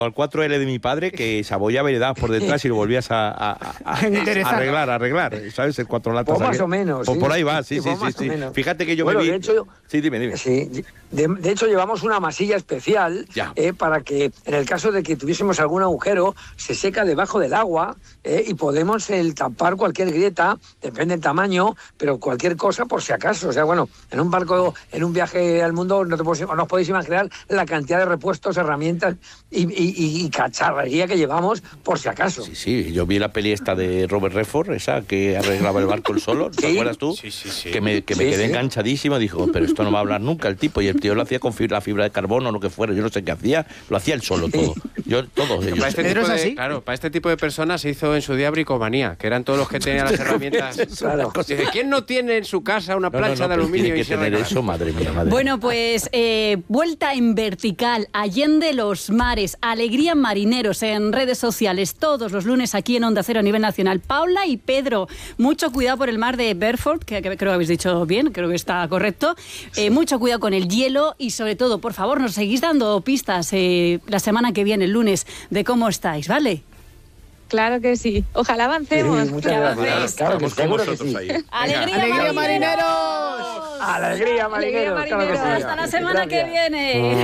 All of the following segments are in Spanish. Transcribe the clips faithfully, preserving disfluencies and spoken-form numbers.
al cuatro ele de mi padre, que se abollaba y le dabas por detrás y lo volvías a, a, a, a arreglar, a arreglar, ¿sabes? El cuatro latas. Pues más o menos. Pues sí. por ahí va, sí, sí, sí, sí. sí. Fíjate que yo bueno, me vi... De hecho, sí, dime, dime. Sí, de, de hecho, llevamos una masilla especial eh, para que, en el caso de que tuviésemos algún agujero, se seca debajo del agua eh, y podemos el, tapar cualquier grieta, depende del tamaño, pero cualquier cosa por si acaso. O sea, bueno, en un barco, en un viaje al mundo, no, te puedes, no os podéis imaginar la cantidad de repuestos, herramientas y, y, y, y cacharrería que llevamos por si acaso. Sí, sí, yo vi la peli esta de Robert Redford, esa que arreglaba el barco el solo, ¿te ¿Sí? acuerdas tú? Sí, sí, sí. Que me, que me Sí, quedé sí. enganchadísimo, dijo, pero esto no va a hablar nunca el tipo, y el tío lo hacía con fibra, la fibra de carbono o lo que fuera, yo no sé qué hacía, lo hacía él solo todo. Yo, todos ellos. Para este, ¿Pedro tipo es de, así? claro, para este tipo de personas se hizo en su día bricomanía, que eran todos los que tenían las herramientas. Claro. Dice, ¿quién no tiene en su casa una No, no, plancha no, de pero aluminio tiene y que sierra tener de eso, madre mía, madre Bueno, mía. pues eh, vuelta en vertical, allende los mares, alegría marineros en redes sociales, todos los lunes aquí en Onda Cero a nivel nacional. Paula y Pedro, mucho cuidado por el mar de Bedford, que, que creo que habéis dicho bien, creo que está correcto. Eh, mucho cuidado con el hielo y sobre todo, por favor, nos seguís dando pistas eh, la semana que viene, el lunes, de cómo estáis, ¿vale? Claro que sí. Ojalá avancemos. Sí, muchas Ya gracias. ves. Claro que Estamos con seguro que vosotros sí. ahí. ¡Alegría, ¡Alegría, marineros! marineros! Alegría, marineros. Alegría, Claro que sí. Hasta la semana que Gracias. viene.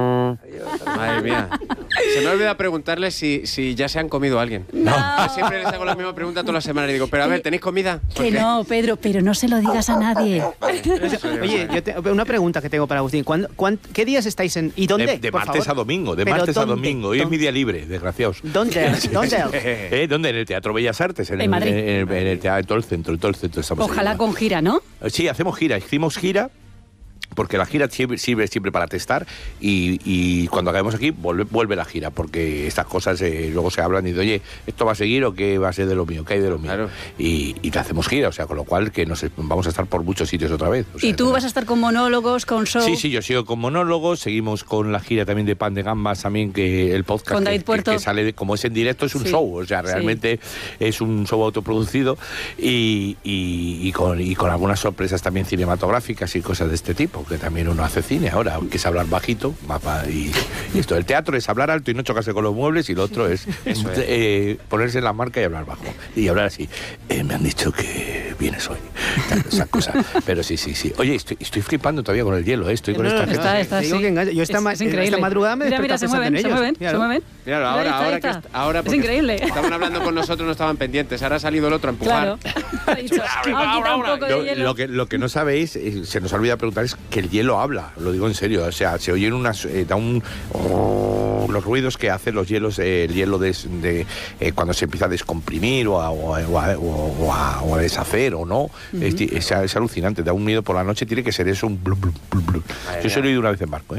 Madre mía. Se me olvida preguntarles si, si ya se han comido a alguien. No. Siempre les hago la misma pregunta toda la semana. Le digo, pero a ver, ¿tenéis comida? Que Porque- no, Pedro, pero no se lo digas a nadie. Oye, yo te- una pregunta que tengo para Agustín. ¿Cuándo, cuán- ¿Qué días estáis en y dónde? De, de por martes favor? a domingo, de ¿Pero martes a dónde? domingo. Hoy es mi ¿Dónde? día libre, desgraciados. ¿Dónde? ¿Dónde? ¿Eh? ¿Dónde? En el Teatro Bellas Artes, en, En el, Madrid. En, el, en el teatro, en todo el centro, en todo el centro estamos Ojalá ahí. con gira, ¿no? Sí, hacemos gira, hicimos gira, porque la gira sirve, sirve siempre para testar y, y cuando acabemos aquí vuelve, vuelve la gira, porque estas cosas eh, luego se hablan y dicen, oye, ¿esto va a seguir o qué va a ser de lo mío? ¿Qué hay de lo mío? Claro. Y, y te hacemos gira, o sea, con lo cual que nos vamos a estar por muchos sitios otra vez. O sea, Y tú que- vas a estar con monólogos, con show. Sí, sí, yo sigo con monólogos, seguimos con la gira también de Pan de Gambas, también que el podcast Con que, David que- Puerto. que sale, de- como es en directo, es un Sí, show, o sea, sí. realmente es un show autoproducido y, y, y, con, y con algunas sorpresas también cinematográficas y cosas de este tipo, que también uno hace cine ahora, aunque es hablar bajito, mapa, y, y esto, el teatro es hablar alto y no chocarse con los muebles, y lo otro es, Eso es. eh, ponerse en la marca y hablar bajo, y hablar así, eh, me han dicho que vienes hoy, tal, esas cosas, pero sí, sí, sí. Oye, estoy, estoy flipando todavía con el hielo, ¿eh? Estoy con No, no, esta no, gente. Está, está, Te digo sí. que engancha. Yo esta Es- ma- es increíble. esta madrugada me he Mira, mira, despertado se mueven, pensando en se ellos. mueven, se Míralo. mueven. Claro, Mira, ahora, ahí está, ahora, ahí que, está. est- ahora Es porque increíble. estaban hablando con nosotros, no estaban pendientes. Ahora ha salido el otro a empujar. Claro. Ha dicho, "Ah, quita un poco de Lo, hielo". lo que, lo que no sabéis, eh, se nos olvida preguntar, es que el hielo habla, lo digo en serio, o sea, se oyen unas, eh, da un, oh, los ruidos que hacen los hielos, eh, el hielo de, de, eh, cuando se empieza a descomprimir o a, o a, o a, o a- o a deshacer o no, es, es- es alucinante, da un miedo por la noche, tiene que ser eso, un blu, blu, blu, blu. Yo se lo he oído una vez en barco, ¿eh?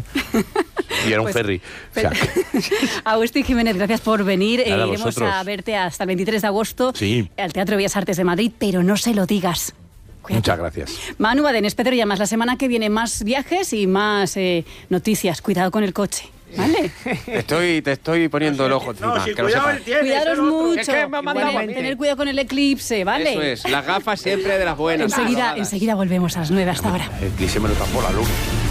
Y era un Pues, ferry. O sea, Agustín Jiménez, gracias por venir. Eh, Nada, iremos vosotros. a verte hasta el veintitrés de agosto Sí. al Teatro Bellas Artes de Madrid, pero no se lo digas. Cuídate. muchas gracias. Manu Badenes, Pedro Llamas, la semana que viene más viajes y más eh, noticias. Cuidado con el coche, ¿vale? Te estoy, te estoy poniendo el ojo encima. que lo sepas. Cuidaros mucho. Es que me ha mandado Tener- a mí. tener cuidado con el eclipse, ¿vale? Eso es, las gafas siempre de las buenas. Enseguida, Aprobadas. enseguida volvemos a las nueve hasta ahora. El cliché me lo tapó la luna.